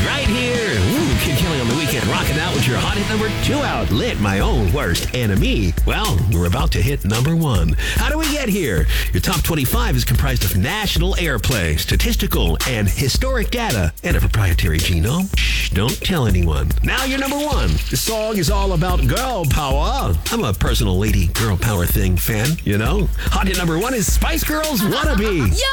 right here. Ooh, Kid Kelly on the weekend, rocking out with your hot hit number 2 outlet, my own worst enemy. Well, we're about to hit number 1. How do we get here? Your top 25 is comprised of national airplay, statistical and historic data, and a proprietary genome. Shh, don't tell anyone. Now you're number 1. The song is all about girl power. I'm a personal lady girl power thing fan, you know? Hot hit number 1 is Spice Girls Wannabe. Yo!